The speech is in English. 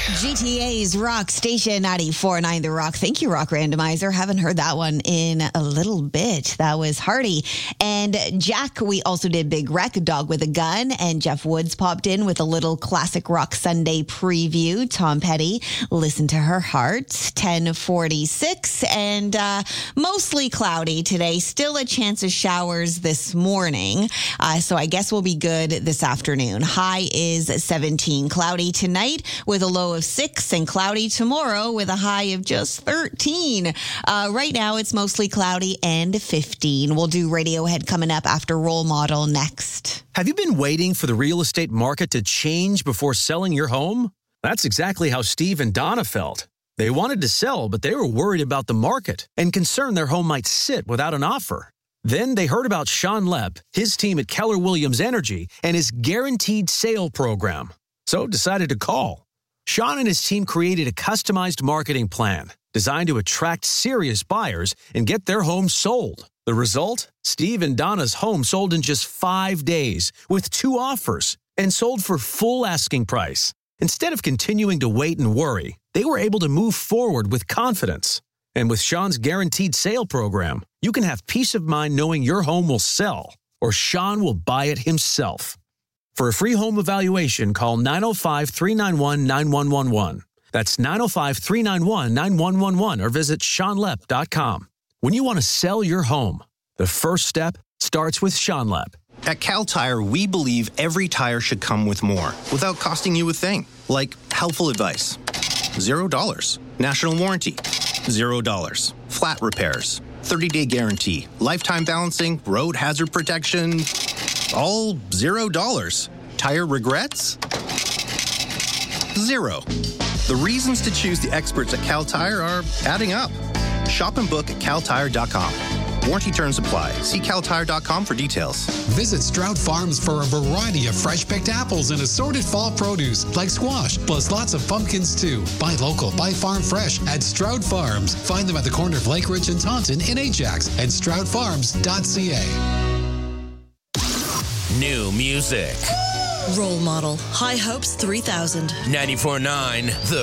GTA's Rock Station 94.9 The Rock. Thank you, Rock Randomizer. Haven't heard that one in a little bit. That was Hardy. And Jack, we also did Big Wreck, Dog with a Gun. And Jeff Woods popped in with a little classic rock Sunday preview. Tom Petty, Listen to Her Heart, 10:46. And mostly cloudy today. Still a chance of showers this morning. So I guess we'll be good this afternoon. High is 17. Cloudy tonight with a low of 6 and cloudy tomorrow with a high of just 13. Right now, it's mostly cloudy and 15. We'll do Radiohead coming up after Role Model next. Have you been waiting for the real estate market to change before selling your home? That's exactly how Steve and Donna felt. They wanted to sell, but they were worried about the market and concerned their home might sit without an offer. Then they heard about Sean Lepp, his team at Keller Williams Energy, and his guaranteed sale program. So decided to call. Sean and his team created a customized marketing plan designed to attract serious buyers and get their home sold. The result? Steve and Donna's home sold in just 5 days with 2 offers and sold for full asking price. Instead of continuing to wait and worry, they were able to move forward with confidence. And with Sean's guaranteed sale program, you can have peace of mind knowing your home will sell or Sean will buy it himself. For a free home evaluation, call 905-391-9111. That's 905-391-9111 or visit SeanLepp.com. When you want to sell your home, the first step starts with Sean Lepp. At Cal Tire, we believe every tire should come with more without costing you a thing. Like helpful advice, $0. National warranty, $0. Flat repairs, 30-day guarantee, lifetime balancing, road hazard protection, all $0. Tire regrets? 0. The reasons to choose the experts at Cal Tire are adding up. Shop and book at caltire.com. Warranty terms apply. See caltire.com for details. Visit Stroud Farms for a variety of fresh-picked apples and assorted fall produce like squash, plus lots of pumpkins too. Buy local, buy farm fresh at Stroud Farms. Find them at the corner of Lake Ridge and Taunton in Ajax and stroudfarms.ca. New music. Role Model. High Hopes 3000. 94.9 The